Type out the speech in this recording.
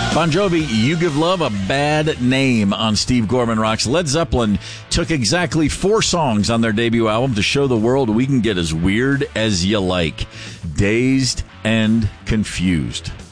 Bon Jovi, You Give Love a Bad Name on Steve Gorman Rocks. Led Zeppelin took exactly 4 songs on their debut album to show the world we can get as weird as you like. Dazed and Confused.